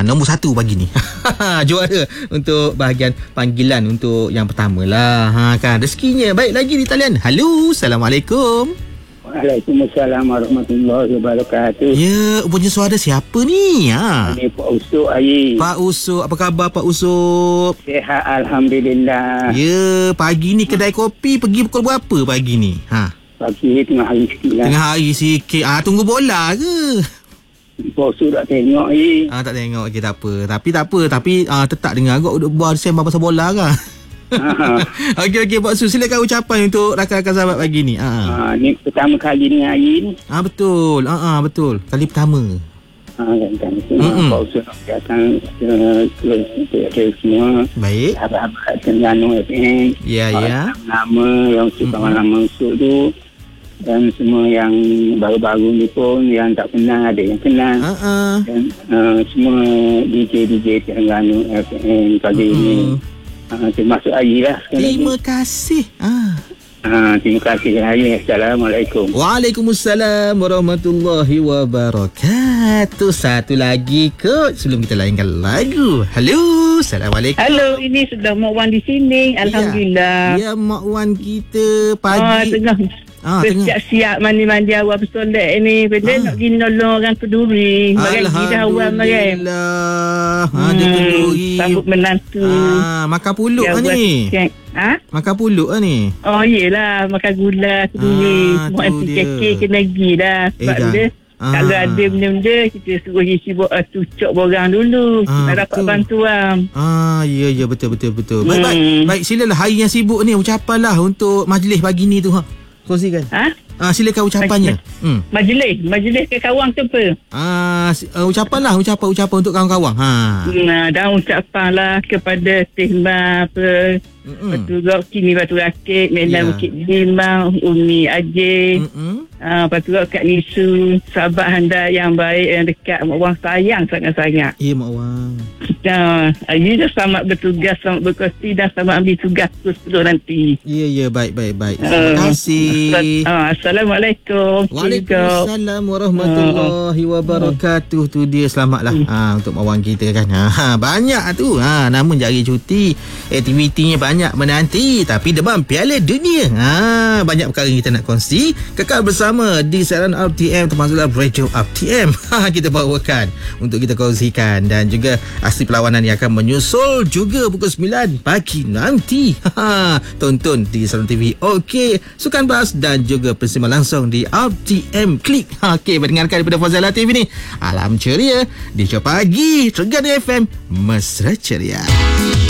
Nombor 1 pagi ni. Juara untuk bahagian panggilan untuk yang pertama lah. Kan rezekinya. Baik, lagi di talian. Halo, Assalamualaikum. Waalaikumsalam warahmatullahi wabarakatuh. Ya, punya suara siapa ni? Ini Pak Usuk Ayi. Pak Usuk, apa khabar Pak Usuk? Sihat Alhamdulillah. Ya, pagi ni kedai kopi pergi pukul berapa pagi ni? Pagi tengah hari sikit lah. Tengah hari sikit. Tunggu bola ke? Pak Usuk tak tengok Ayi. Tak tengok. Okey, tak apa. Tapi tetap dengar agak buat sembang pasal bola kan? Okey Pak Su, silakan ucapan untuk rakan-rakan sahabat pagi ni. Ni pertama kali dengan Ayi ni. Betul. Betul. Kali pertama. Kan. Pak Su nak datang ke semua. Baik. Sahabat-sahabat Terengganu FM. Ya. Nama yang suka nama Usuk tu. Dan semua yang baru-baru ni pun yang tak kenal, ada yang kenal. Dan semua DJ Terengganu FM kali ini. Termasuk Ayi lah. Terima kasih. Terima kasih Ayi. Assalamualaikum. Waalaikumsalam warahmatullahi wabarakatuh. Satu lagi kot sebelum kita layankan lagu. Halo, Assalamualaikum. Halo, ini sudah Mak Wan di sini. Alhamdulillah. Ya, Mak Wan kita pagi. Tengah siap mandi-mandi awal bersolek ni. Bila nak pergi nolong orang Keduri. Alhamdulillah. Ada Keduri. Sambut menantu. Makan pulut lah ni. Makan pulut lah ni. Oh, yelah. Makan gula Keduri. Semua anti-KK kena pergi dah. Sebab dia kalau ada benda-benda, kita suruh isi cucuk borang dulu. Nak dapat bantuan. Ya, betul. Baik, silalah hari yang sibuk ni. Ucapan lah untuk majlis pagi ni tu. Kongsikan. Silakan ucapannya. Majlis ke kawan tu apa? Ucapan untuk kawan-kawan. Dan ucapan lah kepada Tehma apa. Batu Kini Batu Rakit, Medan Bukit Limbang, Umi Ajin. Lepas tu Kak Nisu, sahabat anda yang baik, yang dekat. Mak Wang sayang sangat-sangat. Ya, Mak Wang. Ayu dah selamat bertugas, selamat berkongsi dan selamat ambil tugas terus nanti. Ya, baik. Terima kasih. Assalamualaikum. Waalaikumsalam warahmatullahi wabarakatuh. Tu dia, selamatlah untuk Mak Wang kita kan. Banyak tu. Namun jari cuti, aktivitinya banyak menanti. Tapi demam Piala Dunia. Banyak perkara yang kita nak kongsi. Kekal bersama di siaran RTM, termasuklah Radio RTM. Kita bawakan untuk kita kongsikan. Dan juga aksi perlawanan yang akan menyusul juga pukul 9 pagi nanti. Tonton di Saluran TV OK, Sukan Bas dan juga persiapan langsung di RTM Klik. Okey, mendengarkan daripada Fazal Latif ini. Alam ceria di Show Pagi Terengganu FM, mesra ceria.